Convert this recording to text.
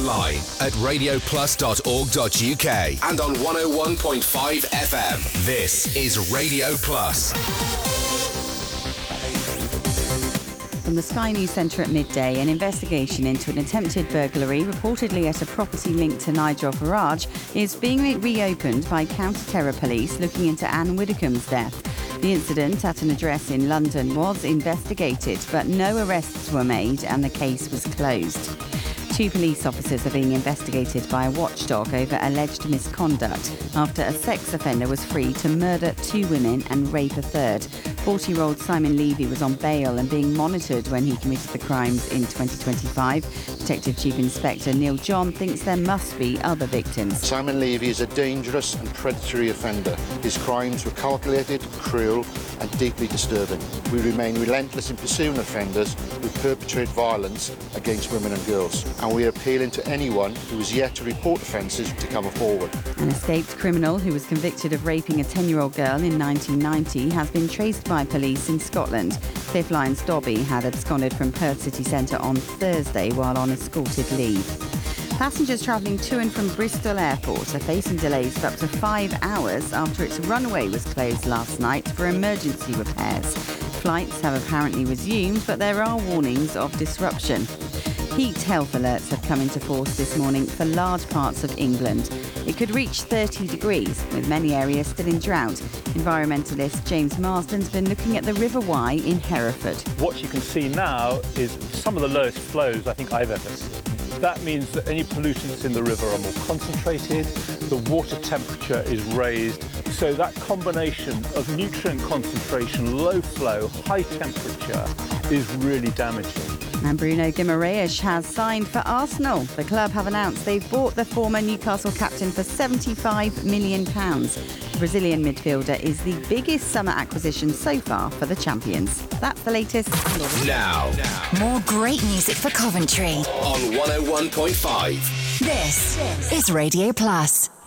online at radioplus.org.uk and on 101.5 FM. This is Radio Plus. From the Sky News Centre at midday, an investigation into an attempted burglary reportedly at a property linked to Nigel Farage is being reopened by counter-terror police looking into Anne Widdecombe's death. The incident at an address in London was investigated, but no arrests were made and the case was closed. 2 police officers are being investigated by a watchdog over alleged misconduct after a sex offender was free to murder 2 women and rape a third. 40-year-old Simon Levy was on bail and being monitored when he committed the crimes in 2025. Detective Chief Inspector Neil John thinks there must be other victims. Simon Levy is a dangerous and predatory offender. His crimes were calculated, cruel and deeply disturbing. We remain relentless in pursuing offenders who perpetrate violence against women and girls. And we are appealing to anyone who is yet to report offences to come forward. An escaped criminal who was convicted of raping a 10-year-old girl in 1990 has been traced by police in Scotland. Cliff Lyons Dobby had absconded from Perth city centre on Thursday while on escorted leave. Passengers travelling to and from Bristol Airport are facing delays of up to 5 hours after its runway was closed last night for emergency repairs. Flights have apparently resumed, but there are warnings of disruption. Heat health alerts have come into force this morning for large parts of England. It could reach 30 degrees, with many areas still in drought. Environmentalist James Marsden's been looking at the River Wye in Hereford. What you can see now is some of the lowest flows I think I've ever seen. That means that any pollutants in the river are more concentrated, the water temperature is raised, so that combination of nutrient concentration, low flow, high temperature is really damaging. And Bruno Guimaraes has signed for Arsenal. The club have announced they've bought the former Newcastle captain for £75 million. The Brazilian midfielder is the biggest summer acquisition so far for the champions. That's the latest. Now, more great music for Coventry on 101.5. This is Radio Plus.